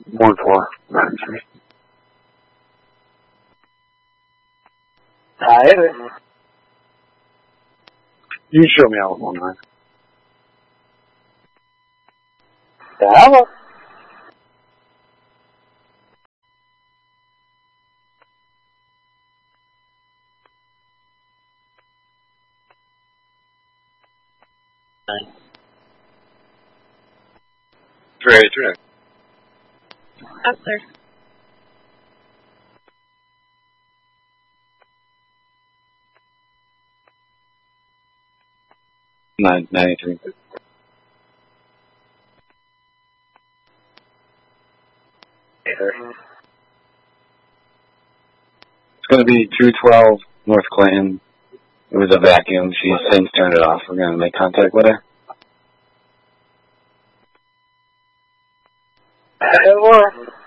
1-4. Hi there. You show me out 1-9. Hello. Very true. Yes, sir. Nine 93. Hey there. It's going to be 212 North Clinton. It was a vacuum. She's since turned it off. We're going to make contact with her. Hello.